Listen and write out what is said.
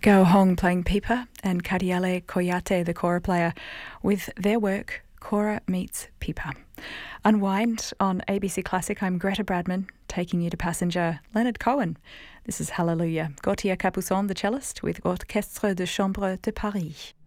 Gao Hong playing pipa and Kadiale Koyate, the kora player, with their work Kora Meets Pipa. Unwind on ABC Classic. I'm Greta Bradman, taking you to passenger Leonard Cohen. This is Hallelujah. Gautier Capuçon, the cellist, with Orchestre de Chambre de Paris.